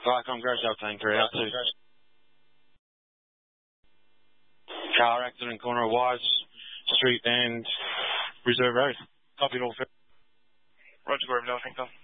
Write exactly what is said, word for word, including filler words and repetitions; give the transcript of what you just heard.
Vicom Garage out ten, three out two. Car accident corner of Wise Street and Reserve Road. Copy it all. Roger, Gordon, no, thank you.